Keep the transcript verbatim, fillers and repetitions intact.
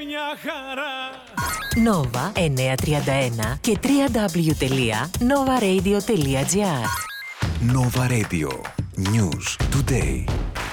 μια χαρά. Nova εννιακόσια τριάντα ένα και double-u double-u double-u τελεία nova radio τελεία gr. Nova Radio. News today.